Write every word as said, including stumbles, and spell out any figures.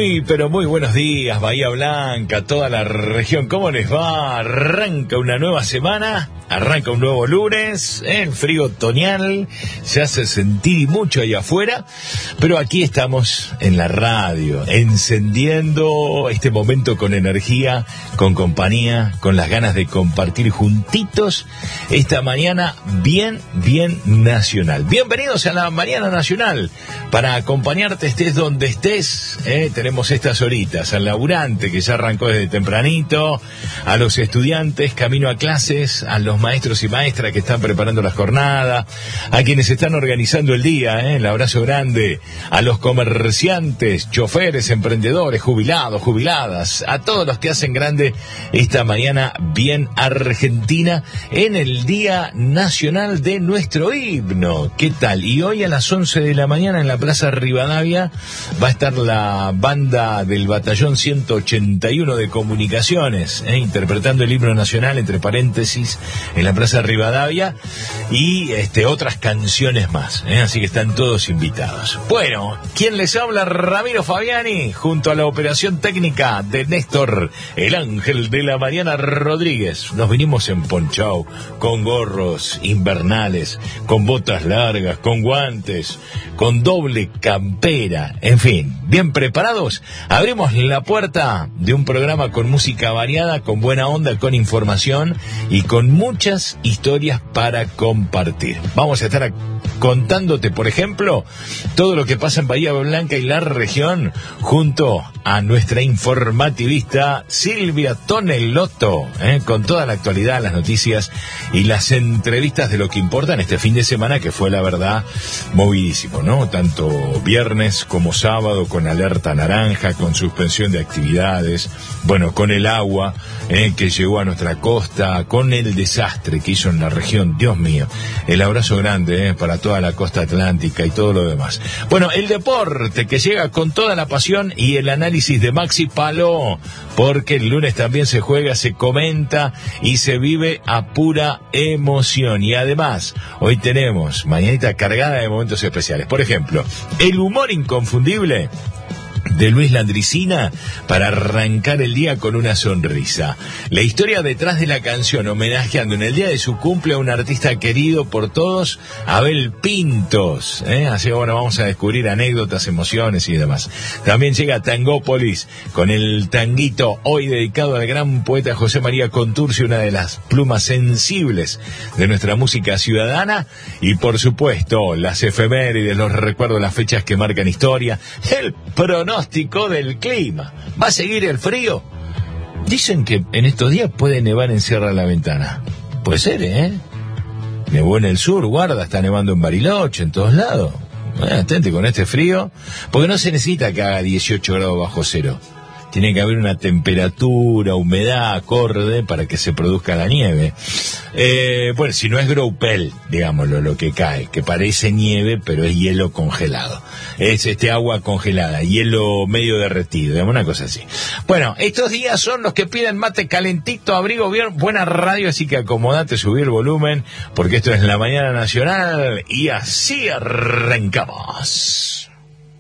Muy, pero muy buenos días, Bahía Blanca, toda la región. ¿Cómo les va? Arranca una nueva semana, arranca un nuevo lunes, ¿eh? El frío otoñal se hace sentir mucho allá afuera, pero aquí estamos en la radio, encendiendo este momento con energía, con compañía, con las ganas de compartir juntitos esta mañana bien, bien nacional. Bienvenidos a la Mañana Nacional, para acompañarte estés donde estés, ¿eh? Tenemos estas horitas al laburante que ya arrancó desde tempranito, a los estudiantes camino a clases, a los maestros y maestras que están preparando la jornada, a quienes están organizando el día, ¿eh? El abrazo grande, a los comerciantes, choferes, emprendedores, jubilados, jubiladas, a todos los que hacen grande esta mañana bien argentina en el Día Nacional de nuestro himno. ¿Qué tal? Y hoy a las once de la mañana en la Plaza Rivadavia va a estar la banda del Batallón ciento ochenta y uno de Comunicaciones, ¿eh? interpretando el himno nacional, entre paréntesis, en la Plaza Rivadavia, y este, otras canciones más, ¿eh? Así que están todos invitados. Bueno, ¿quién les habla? Ramiro Fabiani, junto a la operación técnica de Néstor, el ángel de la mañana Rodríguez. Nos vinimos en ponchao, con gorros invernales, con botas largas, con guantes, con doble campera, en fin, bien preparados. Abrimos la puerta de un programa con música variada, con buena onda, con información y con muchas historias para compartir. Vamos a estar contándote, por ejemplo, todo lo que pasa en Bahía Blanca y la región, junto a nuestra informativista Silvia Tonelotto, ¿eh? con toda la actualidad, las noticias y las entrevistas de lo que importa en este fin de semana, que fue, la verdad, movidísimo, ¿no? Tanto viernes como sábado, con alerta naranja, con suspensión de actividades, bueno, con el agua ¿eh? que llegó a nuestra costa, con el desastre que hizo en la región. Dios mío, el abrazo grande ¿eh? para toda la costa atlántica y todo lo demás. Bueno, el deporte que llega con toda la pasión y el análisis de Maxi Paló, porque el lunes también se juega, se comenta y se vive a pura emoción. Y además, hoy tenemos mañanita cargada de momentos especiales. Por ejemplo, el humor inconfundible de Luis Landricina para arrancar el día con una sonrisa. La historia detrás de la canción, homenajeando en el día de su cumple a un artista querido por todos, Abel Pintos, ¿eh? Así que bueno, vamos a descubrir anécdotas, emociones y demás. También llega Tangópolis con el tanguito hoy dedicado al gran poeta José María Contursi, una de las plumas sensibles de nuestra música ciudadana. Y por supuesto, las efemérides, los recuerdos, las fechas que marcan historia, el pronóstico del clima. ¿Va a seguir el frío? Dicen que en estos días puede nevar en Sierra La Ventana. Puede ser, ¿eh? Nevó en el sur, guarda, está nevando en Bariloche, en todos lados. Bueno, atente con este frío, porque no se necesita que haga dieciocho grados bajo cero. Tiene que haber una temperatura, humedad acorde para que se produzca la nieve. Eh, bueno, si no es Groupel, digámoslo, lo que cae, que parece nieve, pero es hielo congelado. Es este agua congelada, hielo medio derretido, digamos, una cosa así. Bueno, estos días son los que piden mate calentito, abrigo, bien, buena radio, así que acomodate, subí el volumen, porque esto es la Mañana Nacional y así arrancamos.